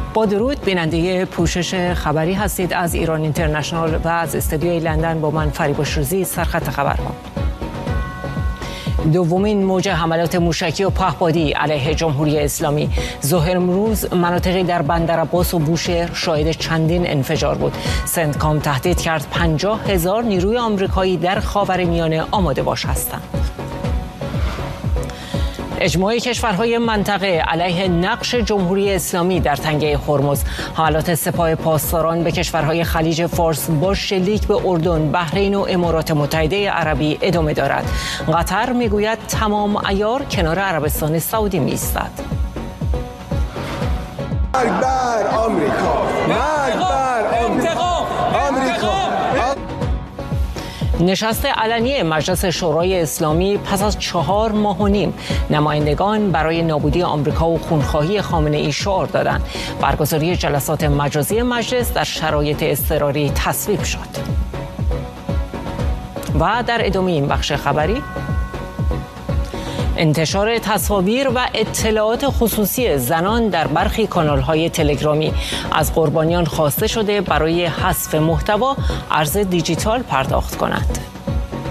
با درود، بیننده پوشش خبری هستید از ایران اینترنشنال و از استودیوی لندن با من فریبا شروزی. سرخط خبرها: دومین موج حملات موشکی و پهپادی علیه جمهوری اسلامی. ظهر امروز مناطقی در بندرعباس و بوشهر شاهد چندین انفجار بود. سنتکام تهدید کرد 50,000 نیروی آمریکایی در خاورمیانه آماده باش هستند. اجماع کشورهای منطقه علیه نقش جمهوری اسلامی در تنگه هرمز. حملات سپاه پاسداران به کشورهای خلیج فارس با شلیک به اردن، بحرین و امارات متحده عربی ادامه دارد. قطر میگوید تمام عیار کنار عربستان سعودی می‌ایستد. مرگ بر آمریکا، مرگ بر آمریکا. نشست علنی مجلس شورای اسلامی پس از 4 ماه و نیم. نمایندگان برای نابودی آمریکا و خونخواهی خامنه‌ای شعار دادند. برگزاری جلسات مجازی مجلس در شرایط اضطراری تصویب شد. و در ادامه این بخش خبری، انتشار تصاویر و اطلاعات خصوصی زنان در برخی کانال‌های تلگرامی. از قربانیان خواسته شده برای حذف محتوا ارز دیجیتال پرداخت کنند.